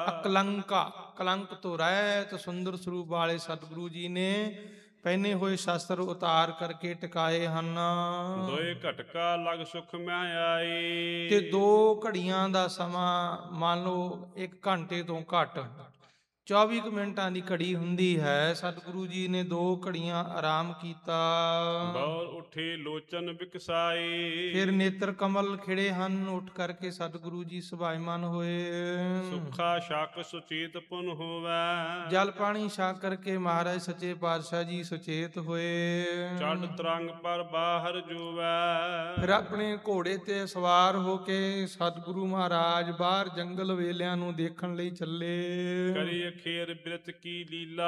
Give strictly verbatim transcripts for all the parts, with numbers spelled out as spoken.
ਅਕਲੰਕਾ, ਕਲੰਕ ਤੋਂ ਰਹਿਤ ਸੁੰਦਰ ਸਰੂਪ ਵਾਲੇ ਸਤਿਗੁਰੂ ਜੀ ਨੇ ਪਹਿਨੇ ਹੋਏ ਸ਼ਸਤਰ ਉਤਾਰ ਕਰਕੇ ਟਿਕਾਏ ਹਨ। ਦੋਏ ਘਟਕਾ ਲਗ ਸੁਖ ਮੈਂ ਆਈ। ਤੇ ਦੋ ਘੜੀਆਂ ਦਾ ਸਮਾਂ ਮੰਨ ਲਓ ਇੱਕ ਘੰਟੇ ਤੋਂ ਘੱਟ ਚੌਵੀ ਕੁ ਮਿੰਟਾਂ ਦੀ ਘੜੀ ਹੁੰਦੀ ਹੈ। ਸਤਿਗੁਰੂ ਜੀ ਨੇ ਦੋ ਘੜੀਆਂ ਆਰਾਮ ਕੀਤਾ। ਬੌਰ ਉਠੇ ਲੋਚਨ ਬਿਕਸਾਈ। ਫਿਰ ਨੇਤਰ ਕਮਲ ਖਿੜੇ ਹਨ। ਉੱਠ ਕਰਕੇ ਸਤਿਗੁਰੂ ਜੀ ਸੁਭਾਈਮਾਨ ਹੋਏ। ਸੁੱਖਾ ਛਕ ਸੁਚੇਤ ਪੁਨ ਹੋਵੈ। ਜਲ ਪਾਣੀ ਛਕ ਕਰਕੇ ਮਹਾਰਾਜ ਸੱਚੇ ਪਾਤਸ਼ਾਹ ਜੀ ਸੁਚੇਤ ਹੋਏ। ਚੜ ਤਰੰਗ ਪਰ ਬਾਹਰ ਜੋਵੈ। ਫਿਰ ਆਪਣੇ ਘੋੜੇ ਤੇ ਸਵਾਰ ਹੋ ਕੇ ਸਤਿਗੁਰੂ ਮਹਾਰਾਜ ਬਾਹਰ ਜੰਗਲ ਵੇਲਿਆਂ ਨੂੰ ਦੇਖਣ ਲਈ ਚੱਲੇ। ਕਰੀ ਅਖੇਰ ਬਿਰਤ ਕੀ ਲੀਲਾ।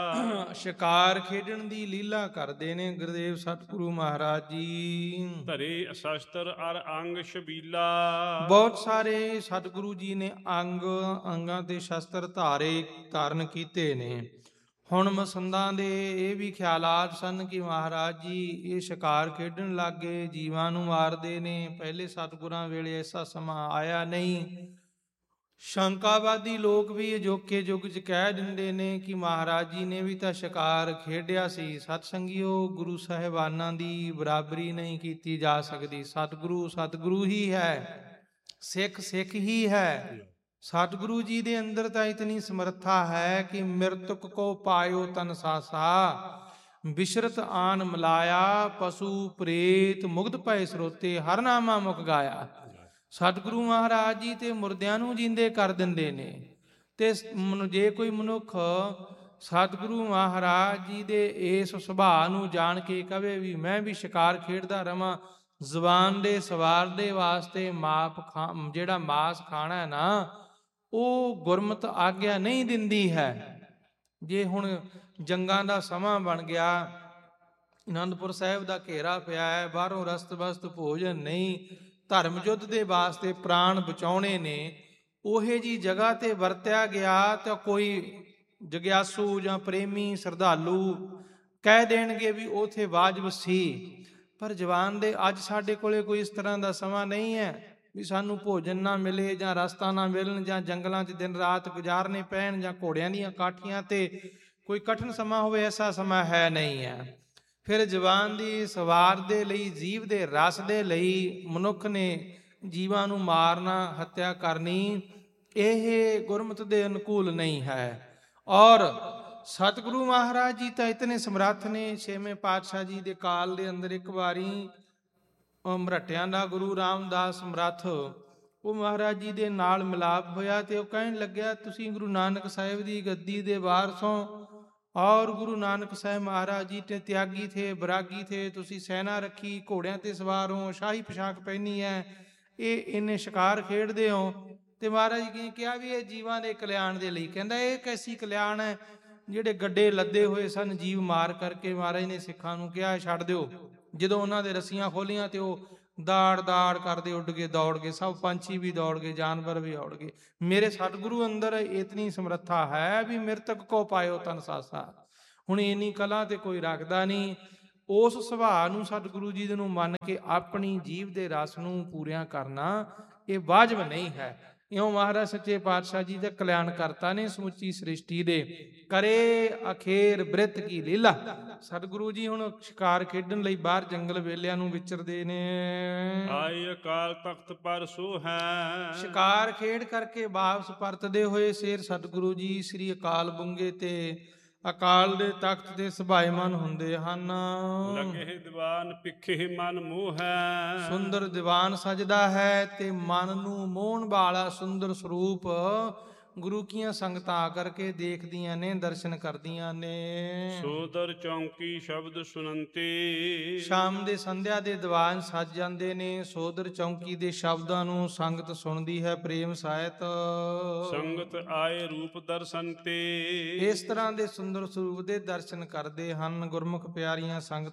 ਸ਼ਿਕਾਰ ਖੇਡਣ ਦੀ ਲੀਲਾ ਕਰਦੇ ਨੇ ਗੁਰਦੇਵ ਸਤਿਗੁਰੂ ਮਹਾਰਾਜ ਜੀ। ਧਰੇ ਸ਼ਸਤਰ ਅਰ ਅੰਗ ਸ਼ਬੀਲਾ। ਬਹੁਤ ਸਾਰੇ ਸਤਿਗੁਰੂ ਜੀ ਨੇ ਅੰਗ ਅੰਗਾਂ ਤੇ ਸ਼ਸਤਰ ਧਾਰੇ ਧਾਰਨ ਕੀਤੇ ਨੇ। ਹੁਣ ਮਸੰਦਾਂ ਦੇ ਇਹ ਵੀ ਖਿਆਲਾਤ ਸਨ ਕਿ ਮਹਾਰਾਜ ਜੀ ਇਹ ਸ਼ਿਕਾਰ ਖੇਡਣ ਲੱਗੇ, ਜੀਵਾਂ ਨੂੰ ਮਾਰਦੇ ਨੇ। ਪਹਿਲੇ ਸਤਿਗੁਰਾਂ ਵੇਲੇ ਐਸਾ ਸਮਾਂ ਆਇਆ ਨਹੀਂ। ਸ਼ੰਕਾਵਾਦੀ ਲੋਕ ਵੀ ਅਜੋਕੇ ਯੁੱਗ 'ਚ ਕਹਿ ਦਿੰਦੇ ਨੇ ਕਿ ਮਹਾਰਾਜ ਜੀ ਨੇ ਵੀ ਤਾਂ ਸ਼ਿਕਾਰ ਖੇਡਿਆ ਸੀ। ਸਤਸੰਗੀਓ, ਗੁਰੂ ਸਾਹਿਬਾਨਾਂ ਦੀ ਬਰਾਬਰੀ ਨਹੀਂ ਕੀਤੀ ਜਾ ਸਕਦੀ। ਸਤਿਗੁਰੂ ਸਤਿਗੁਰੂ ਹੀ ਹੈ, ਸਿੱਖ ਸਿੱਖ ਹੀ ਹੈ। ਸਤਿਗੁਰੂ ਜੀ ਦੇ ਅੰਦਰ ਤਾਂ ਇਤਨੀ ਸਮਰੱਥਾ ਹੈ ਕਿ ਮਿਰਤਕ ਕੋ ਪਾਇਓ ਤਨ ਸਾਸਾ, ਬਿਸ਼ਰਤ ਆਨ ਮਿਲਾਇਆ, ਪਸ਼ੂ ਪ੍ਰੇਤ ਮੁਗਧ ਭਏ ਸਰੋਤੇ, ਹਰ ਨਾਮਾ ਮੁਖ ਗਾਇਆ। ਸਤਿਗੁਰੂ ਮਹਾਰਾਜ ਜੀ ਤੇ ਮੁਰਦਿਆਂ ਨੂੰ ਜਿੰਦੇ ਕਰ ਦਿੰਦੇ ਨੇ। ਤੇ ਜੇ ਕੋਈ ਮਨੁੱਖ ਸਤਿਗੁਰੂ ਮਹਾਰਾਜ ਜੀ ਦੇ ਇਸ ਸੁਭਾਅ ਨੂੰ ਜਾਣ ਕੇ ਕਵੇ ਵੀ ਮੈਂ ਵੀ ਸ਼ਿਕਾਰ ਖੇਡਦਾ ਰਵਾਂ, ਜ਼ੁਬਾਨ ਦੇ ਸਵਾਰ ਦੇ ਵਾਸਤੇ ਮਾਪ ਖਾ ਜਿਹੜਾ ਮਾਸ ਖਾਣਾ ਹੈ ਨਾ, ਉਹ ਗੁਰਮਤਿ ਆਗਿਆ ਨਹੀਂ ਦਿੰਦੀ ਹੈ। ਜੇ ਹੁਣ ਜੰਗਾਂ ਦਾ ਸਮਾਂ ਬਣ ਗਿਆ, ਅਨੰਦਪੁਰ ਸਾਹਿਬ ਦਾ ਘੇਰਾ ਪਿਆ ਹੈ, ਬਾਹਰੋਂ ਰਸਤ ਬਸਤ ਭੋਜਨ ਨਹੀਂ, ਧਰਮ ਯੁੱਧ ਦੇ ਵਾਸਤੇ ਪ੍ਰਾਣ ਬਚਾਉਣੇ ਨੇ, ਉਹੇ ਜੀ ਜਗ੍ਹਾ ਤੇ ਵਰਤਿਆ ਗਿਆ ਤਾਂ ਕੋਈ ਜਗਿਆਸੂ ਜਾਂ ਪ੍ਰੇਮੀ ਸ਼ਰਧਾਲੂ ਕਹਿ ਦੇਣਗੇ ਵੀ ਉਥੇ ਵਾਜਬ ਸੀ। ਪਰ ਜਵਾਨ ਦੇ ਅੱਜ ਸਾਡੇ ਕੋਲੇ ਕੋਈ ਇਸ ਤਰ੍ਹਾਂ ਦਾ ਸਮਾਂ ਨਹੀਂ ਹੈ ਵੀ ਸਾਨੂੰ ਭੋਜਨ ਨਾ ਮਿਲੇ ਜਾਂ ਰਸਤਾ ਨਾ ਮਿਲਣ ਜਾਂ ਜੰਗਲਾਂ 'ਚ ਦਿਨ ਰਾਤ ਗੁਜ਼ਾਰਨੇ ਪੈਣ ਜਾਂ ਘੋੜਿਆਂ ਦੀਆਂ ਕਾਠੀਆਂ ਤੇ ਕੋਈ ਕਠਿਨ ਸਮਾਂ ਹੋਵੇ, ਐਸਾ ਸਮਾਂ ਹੈ ਨਹੀਂ ਹੈ। ਫਿਰ ਜਵਾਨ ਦੀ ਸਵਾਰ ਦੇ ਲਈ, ਜੀਵ ਦੇ ਰਸ ਦੇ ਲਈ ਮਨੁੱਖ ਨੇ ਜੀਵਾਂ ਨੂੰ ਮਾਰਨਾ, ਹੱਤਿਆ ਕਰਨੀ, ਇਹ ਗੁਰਮਤਿ ਦੇ ਅਨੁਕੂਲ ਨਹੀਂ ਹੈ। ਔਰ ਸਤਿਗੁਰੂ ਮਹਾਰਾਜ ਜੀ ਤਾਂ ਇਤਨੇ ਸਮਰੱਥ ਨੇ। ਛੇਵੇਂ ਪਾਤਸ਼ਾਹ ਜੀ ਦੇ ਕਾਲ ਦੇ ਅੰਦਰ ਇੱਕ ਵਾਰੀ ਮਰਹੱਟਿਆਂ ਦਾ ਗੁਰੂ ਰਾਮਦਾਸ ਸਮਰੱਥ, ਉਹ ਮਹਾਰਾਜ ਜੀ ਦੇ ਨਾਲ ਮਿਲਾਪ ਹੋਇਆ ਤੇ ਉਹ ਕਹਿਣ ਲੱਗਿਆ ਤੁਸੀਂ ਗੁਰੂ ਨਾਨਕ ਸਾਹਿਬ ਦੀ ਗੱਦੀ ਦੇ ਵਾਰਸੋਂ ਔਰ ਗੁਰੂ ਨਾਨਕ ਸਾਹਿਬ ਮਹਾਰਾਜ ਜੀ ਤੇ ਤਿਆਗੀ ਥੇ, ਬਰਾਗੀ ਥੇ, ਤੁਸੀਂ ਸੈਨਾ ਰੱਖੀ, ਘੋੜਿਆਂ ਤੇ ਸਵਾਰ ਹੋ, ਸ਼ਾਹੀ ਪੋਸ਼ਾਕ ਪਹਿਨੀ ਹੈ, ਇਹ ਇੰਨੇ ਸ਼ਿਕਾਰ ਖੇਡਦੇ ਹੋ। ਤੇ ਮਹਾਰਾਜ ਜੀ ਨੇ ਕਿਹਾ ਵੀ ਇਹ ਜੀਵਾਂ ਦੇ ਕਲਿਆਣ ਦੇ ਲਈ। ਕਹਿੰਦਾ ਇਹ ਕੈਸੀ ਕਲਿਆਣ ਹੈ, ਜਿਹੜੇ ਗੱਡੇ ਲੱਦੇ ਹੋਏ ਸਨ ਜੀਵ ਮਾਰ ਕਰਕੇ। ਮਹਾਰਾਜ ਨੇ ਸਿੱਖਾਂ ਨੂੰ ਕਿਹਾ ਛੱਡ ਦਿਓ। ਜਦੋਂ ਉਹਨਾਂ ਦੇ ਰੱਸੀਆਂ ਖੋਲੀਆਂ ਤੇ ਉਹ ਦਾੜ ਦਾੜ ਕਰਦੇ ਉੱਡ ਗਏ, ਦੌੜ ਗਏ, ਸਭ ਪੰਛੀ ਵੀ ਦੌੜ ਗਏ, ਜਾਨਵਰ ਵੀ ਦੌੜ ਗਏ। ਮੇਰੇ ਸਤਿਗੁਰੂ ਅੰਦਰ ਇਤਨੀ ਸਮਰੱਥਾ ਹੈ ਵੀ ਮਿਰਤਕ ਕੋ ਪਾਇਓ ਤਨ ਸਾਸਾ। ਹੁਣ ਇੰਨੀ ਕਲਾ ਤੇ ਕੋਈ ਰੱਖਦਾ ਨਹੀਂ। ਉਸ ਸੁਭਾਅ ਨੂੰ ਸਤਿਗੁਰੂ ਜੀ ਨੂੰ ਮੰਨ ਕੇ ਆਪਣੀ ਜੀਵ ਦੇ ਰਸ ਨੂੰ ਪੂਰਿਆਂ ਕਰਨਾ ਇਹ ਵਾਜਬ ਨਹੀਂ ਹੈ। ਇਉਂ ਮਹਾਰਾਜ ਸੱਚੇ ਪਾਤਸ਼ਾਹ ਜੀ ਦਾ ਕਲਿਆਣ ਕਰਤਾ ਨੇ ਸਮੁੱਚੀ ਸ੍ਰਿਸ਼ਟੀ ਦੇ। ਕਰੇ ਅਖੇਰ ਬ੍ਰਿਤ ਕੀ ਲੀਲਾ। ਸਤਿਗੁਰੂ ਜੀ ਹੁਣ ਸ਼ਿਕਾਰ ਖੇਡਣ ਲਈ ਬਾਹਰ ਜੰਗਲ ਵੇਲਿਆਂ ਨੂੰ ਵਿਚਰਦੇ ਨੇ। ਆਈ ਅਕਾਲ ਤਖਤ ਪਰ ਸੋ ਹੈ। ਸ਼ਿਕਾਰ ਖੇਡ ਕਰਕੇ ਵਾਪਸ ਪਰਤਦੇ ਹੋਏ ਸ਼ੇਰ ਸਤਿਗੁਰੂ ਜੀ ਸ੍ਰੀ ਅਕਾਲ ਬੁੰਗੇ ਤੇ ਅਕਾਲ ਦੇ ਤਖਤ ਤੇ ਸੁਭਾਈਮਾਨ ਹੁੰਦੇ ਹਨ। ਲੱਗੇ ਦੀਵਾਨ ਪਿੱਖੇ ਮਨ ਮੋਹ ਹੈ। ਸੁੰਦਰ ਦੀਵਾਨ ਸਜਦਾ ਹੈ ਤੇ ਮਨ ਨੂੰ ਮੋਹਣ ਵਾਲਾ ਸੁੰਦਰ ਸਰੂਪ ਗੁਰੂ ਕੀਆਂ ਸੰਗਤਾਂ ਆ ਕਰਕੇ ਦੇਖਦੀਆਂ ਨੇ, ਦਰਸ਼ਨ ਕਰਦੀਆਂ ਨੇ। ਸੋਦਰ ਚੌਂਕੀ ਸ਼ਬਦ ਸੁਨੰਤੀ। ਸ਼ਾਮ ਦੇ ਸੰਧਿਆ ਦੇ ਦੀਵਾਨ ਸਜ ਜਾਂਦੇ ਨੇ। ਸੋਦਰ ਚੌਂਕੀ ਦੇ ਸ਼ਬਦਾਂ ਨੂੰ ਸੰਗਤ ਸੁਣਦੀ ਹੈ, ਪ੍ਰੇਮ ਸਾਹਿਤ। ਸੰਗਤ ਆਏ ਰੂਪ ਦਰਸ਼ਨ ਤੇ। ਇਸ ਤਰ੍ਹਾਂ ਦੇ ਸੁੰਦਰ ਸਰੂਪ ਦੇ ਦਰਸ਼ਨ ਕਰਦੇ ਹਨ ਗੁਰਮੁਖ ਪਿਆਰੀਆਂ ਸੰਗਤਾਂ।